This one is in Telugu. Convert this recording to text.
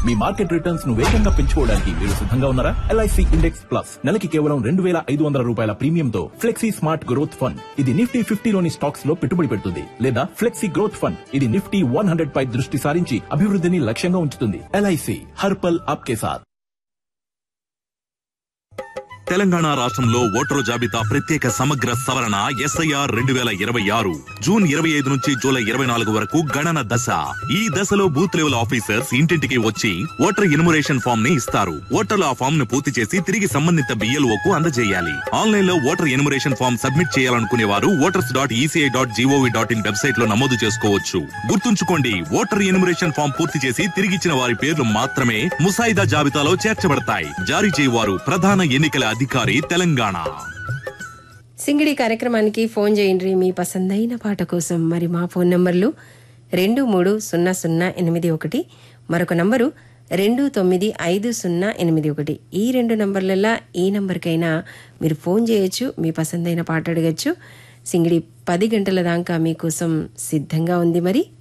మీ మార్కెట్ రిటర్న్స్ ను వేగంగా పెంచుకోవడానికి మీరు సిద్ధంగా ఉన్నారా? LIC ఇండెక్స్ ప్లస్ నెలకి కేవలం 2,500 రూపాయల ప్రీమియంతో ఫ్లెక్సీ స్మార్ట్ గ్రోత్ ఫండ్. ఇది నిఫ్టీ 50లోని స్టాక్స్ లో పెట్టుబడి పెడుతుంది. లేదా ఫ్లెక్సీ గ్రోత్ ఫండ్, ఇది నిఫ్టీ 100 పై దృష్టి సారించి అభివృద్ధిని లక్ష్యంగా ఉంచుతుంది. LIC హర్ పల్ ఆప్కే సాథ్. తెలంగాణ రాష్ట్రంలో ఓటరు జాబితా ప్రత్యేక సమగ్ర సవరణ SIR 2026 జూన్ 25 నుంచి జూలై 24 వరకు గణన దశ. ఈ దశలో బూత్ లెవెల్ ఆఫీసర్స్ ఇంటింటికి వచ్చి ఓటర్ ఎన్యుమరేషన్ ఫామ్ ని ఇస్తారు. ఓటర్లు ఆ ఫామ్ ను పూర్తి చేసి తిరిగి సంబంధిత BLOకు అందజేయాలి. ఆన్లైన్ లో ఓటర్ ఎన్యుమరేషన్ ఫామ్ సబ్మిట్ చేయాలనుకునే వారు voters.eci.gov.in వెబ్సైట్ లో నమోదు చేసుకోవచ్చు. గుర్తుంచుకోండి, ఓటర్ ఎన్యుమరేషన్ ఫామ్ పూర్తి చేసి తిరిగిచ్చిన వారి పేర్లు మాత్రమే ముసాయిదా జాబితాలో చేర్చబడతాయి. జారీ చేయవారు ప్రధాన ఎన్నికల అధికారి, తెలంగాణ. సింగిడి కార్యక్రమానికి ఫోన్ చేయండి మీ పసందైన పాట కోసం. మరి మా ఫోన్ నంబర్లు 230081, మరొక నంబరు 295081. ఈ 2 నంబర్లలో ఏ నంబర్కైనా మీరు ఫోన్ చేయొచ్చు, మీ పసందైన పాట అడగచ్చు. సింగిడి 10 గంటల దాకా మీకోసం సిద్ధంగా ఉంది. మరి